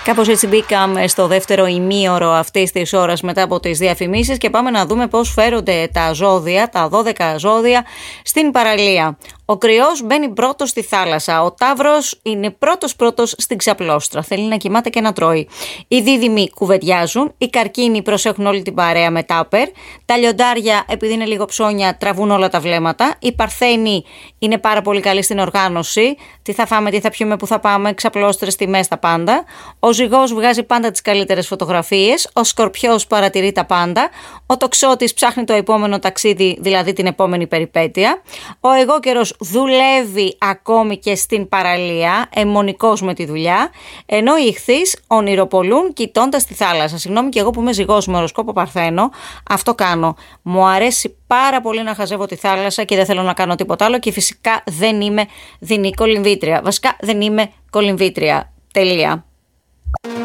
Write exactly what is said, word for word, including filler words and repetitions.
Κάπως έτσι μπήκαμε στο δεύτερο ημίωρο αυτής της ώρας μετά από τις διαφημίσεις και πάμε να δούμε πώς φέρονται τα ζώδια, τα δώδεκα ζώδια στην παραλία. Ο Κρυός μπαίνει πρώτος στη θάλασσα. Ο Ταύρος είναι πρώτος πρώτος στην ξαπλώστρα. Θέλει να κοιμάται και να τρώει. Οι Δίδυμοι κουβεντιάζουν. Οι Καρκίνοι προσέχουν όλη την παρέα με τάπερ. Τα Λιοντάρια, επειδή είναι λίγο ψώνια, τραβούν όλα τα βλέμματα. Οι Παρθένοι είναι πάρα πολύ καλοί στην οργάνωση. Τι θα φάμε, τι θα πιούμε, πού θα πάμε, ξαπλώστρες, τιμές, τα πάντα. Ο Ζυγός βγάζει πάντα τις καλύτερες φωτογραφίες. Ο Σκορπιός παρατηρεί τα πάντα. Ο Τοξότης ψάχνει το επόμενο ταξίδι, δηλαδή την επόμενη περιπέτεια. Ο Αιγόκερος δουλεύει ακόμη και στην παραλία, αιμονικός με τη δουλειά, ενώ οι Ιχθύς ονειροπολούν κοιτώντας τη θάλασσα. Συγγνώμη και εγώ που είμαι Ζυγός με οροσκόπο Παρθένο, αυτό κάνω. Μου αρέσει πάρα πολύ να χαζεύω τη θάλασσα και δεν θέλω να κάνω τίποτα άλλο και φυσικά δεν είμαι δεινή κολυμβήτρια. Βασικά δεν είμαι κολυμβήτρια. Τελεία.